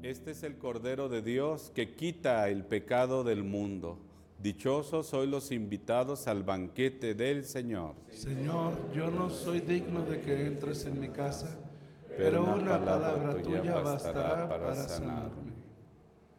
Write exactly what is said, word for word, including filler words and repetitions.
Este es el Cordero de Dios que quita el pecado del mundo. Dichosos sois los invitados al banquete del Señor. Señor, yo no soy digno de que entres en mi casa, pero una palabra tuya bastará para sanarme.